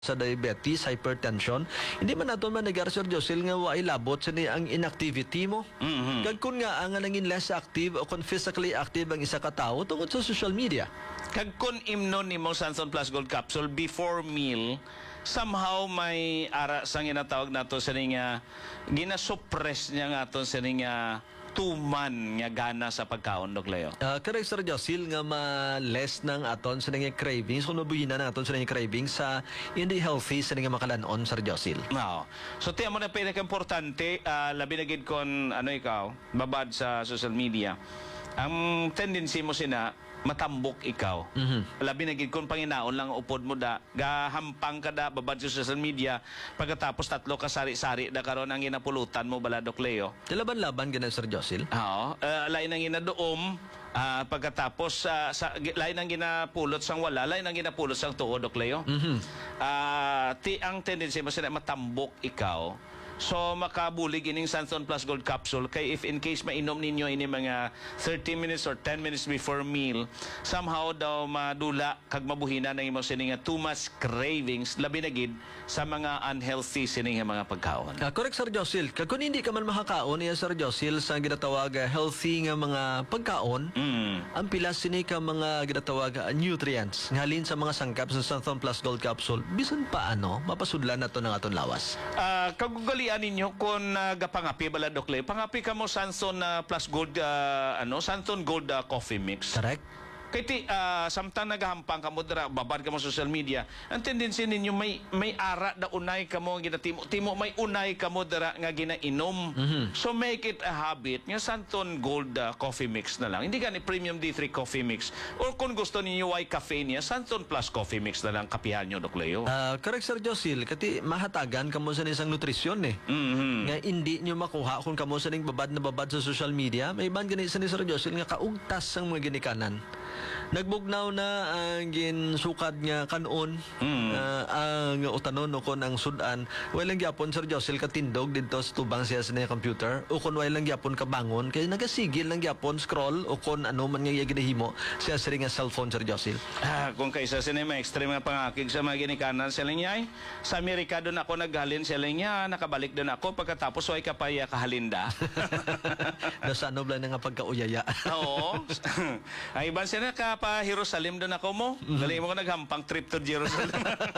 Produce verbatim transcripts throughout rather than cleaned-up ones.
sa diabetes, hypertension, hindi man nato man nagar Sir Josil nga wa ilabot sa ni ang inactivity mo. Mhm. Kag kun nga ang nangin less active o kung physically active ang isa ka tawo tungod sa social media. Kag kun imnon nimo Sanson Plus Gold Capsule before meal, somehow may ara sang ginatawag nato sa nga ginasuppress niya nga aton sa nga tuman nga gana sa pagkaon, Dok Leo. Uh, correct Sir Josil nga ma-less ng aton sa nga cravings kung mabuhinan na aton sa nga cravings sa hindi healthy sa nga makalanon Sir Josil. No. So tiyan mo na pinaka-importante, uh, labi na gid kon ano ikaw, babad sa social media. Ang tendency mo sina matambok ikaw. Mhm. Labi na gid kon panginaon lang upod mo da, gahampang ka da babad sa social media, pagkatapos tatlo ka sari-sari da karon ang ginapulutan mo bala, Dok Leo. Laban-laban ganun Sir Josil. Oo, uh, lain ang ginadoom, ah, pagkatapos uh, sa lain ang ginapulot sang wala, lain ang ginapulot sang tuo, Dok Leo. Mhm. Ah, ti ang tendency mo sila matambok ikaw. So makabulig ining Sanson Plus Gold Capsule kay if in case mainom ninyo ini mga thirty minutes or ten minutes before meal, somehow daw madula kag mabuhina ng imong sini nga too much cravings labi na gid sa mga unhealthy sini nga mga pagkaon. Uh, correct Sir Josil. Kag kung hindi ka man makakaon niya Sir Josil sa ginatawag uh, healthy nga mga pagkaon, Mm. ang pilas sini ka mga ginatawag uh, nutrients ngalin sa mga sangkap sa Santon Plus Gold Capsule bisan pa ano mapasudlan nato ng aton lawas. Ah, kagugalian ninyo kung uh, gapangapi bala, Dok Leo. Pangapi ka mo Sanson uh, Plus Gold uh, ano, Sanson Gold uh, Coffee Mix. Correct? Kaya ti, uh, samtang nagahampang ka mo dira, babad ka mo sa social media, ang tendency ninyo may may ara da unay ka mo ginatimo, timo may unay ka mo dira nga ginainom. Mhm. So make it a habit nga Santon Gold uh, Coffee Mix na lang. Hindi gani Premium D three Coffee Mix. Or kung gusto ninyo ay cafe niya, Santon Plus Coffee Mix na lang kapihan nyo, Dok Leo. Uh, correct Sir Josil. Kati mahatagan ka mo sa isang nutrisyon eh. Mhm. Nga hindi nyo makuha kung kamo sa ning babad na babad sa social media, may ban gani sa ni Sir Josil nga kaugtas sang mga ginikanan. Nagbugnaw na ang ginsukad nga kanon, Mm. ah, ang utanon o kon ang sudan. Walang gyapon Sir Josil katindog dito sa tubang siya sa niya computer o kon walang gyapon kabangon kay nagasigil lang gyapon scroll o kon ano man nga ginahimo siya sa nga cellphone Sir Josil. Ah, kung kaysa sinema extreme nga pangakig sa mga ginikanan sila niya ay sa Amerika doon ako naghalin sila niya nakabalik doon ako pagkatapos way kapaya kahalinda. Nasa ano bla nga pagkauyaya. Oo. Ay iban sila ka pa Jerusalem doon ako mo. Dali mo ko naghampang trip to Jerusalem.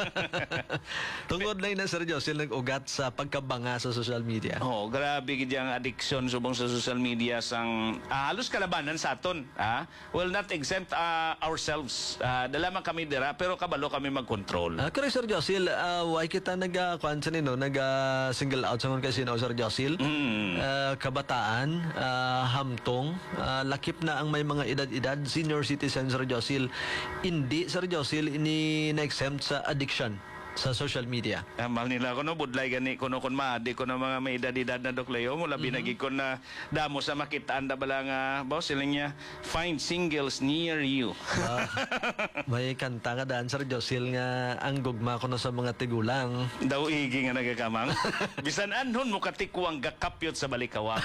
Tungod lang na Sir Josil nag-ugat sa pagkabanga sa social media. Oo, grabe gid ang addiction subong sa social media sang ah, halos kalabanan sa aton, ah. Will not exempt ah, ourselves. Ah, dala man kami dira pero kabalo kami mag-control. Ah, correct Sir Josil, uh, why kita nag uh, kwan sa nino, nag uh, single out sa mga kasino Sir Josil. Mm. Ah, kabataan, ah, hamtong, ah, lakip na ang may mga edad-edad, senior citizen Sir Josil. Hindi Sir Josil ini na-exempt sa addiction sa social media. Amal nila ko no budlay gani kuno kun maadi ko na mga may edad-edad na, Dok Leo mo labi mm-hmm. ko na damo sa makitaan da bala nga boss sila niya find singles near you. Ah, may kanta nga daan Sir Josil nga ang gugma ko na sa mga tigulang. Daw igi nga nagakamang. Bisan anhon mo katikwang gakapyot sa balikawang.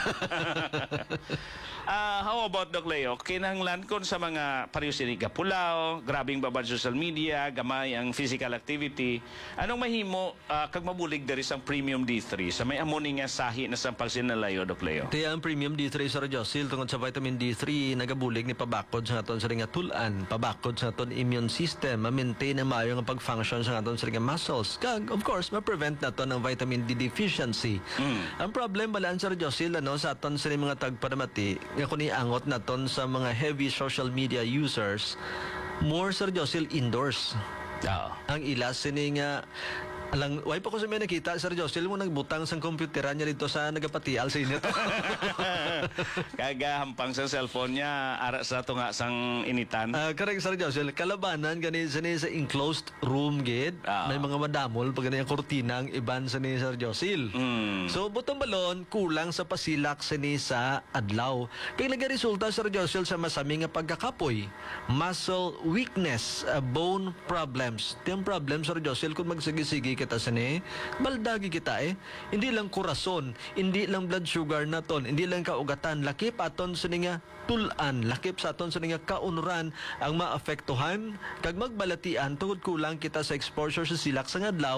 Ah, how about, Dok Leo? Kinahanglan kon sa mga pareho sini gapulaw, grabing babad social media, gamay ang physical activity. Anong mahimo ah, kag mabulig diri sang Premium D three sa may amoni nga sahi na sang pagsinalayo, Dok Leo? Kaya ang Premium D three Sir Josil tungod sa vitamin D three nagabulig ni pabakod sa aton sa nga tulan, pabakod sa aton immune system, ma-maintain ang maayo nga pag-function sa aton sa nga muscles. Kag of course, ma-prevent nato ng vitamin D deficiency. Mm. Ang problem balaan Sir Josil ano sa aton sa mga tagpadamati nga kuni angot naton sa mga heavy social media users, more Sir Josil indoors. Oo. Ang ilas sini nga alang way pa ko sa may nakita Sir Josil mo nagbutang sang computeran niya dito sa nagapatial sa inyo. Kaga hampang sa cellphone niya ara sa tunga sang initan. Ah, correct Sir Josil, kalabanan gani sa ni sa enclosed room gid. Ah. May mga madamol pag gani ang kurtina ang iban sa ni Sir Josil. Mm. So butong balon kulang sa pasilak sa ni sa adlaw. Kaya nagaresulta Sir Josil sa masami nga pagkakapoy, muscle weakness, ah, bone problems. Tiyang problem Sir Josil kung magsigi-sige kita sini, baldagi kita eh. Hindi lang kurason, hindi lang blood sugar naton, hindi lang kaugatan, lakip aton sa nga tulan, lakip sa aton sa nga kaunuran ang maapektuhan kag magbalatian tungod kulang kita sa exposure sa silak sa adlaw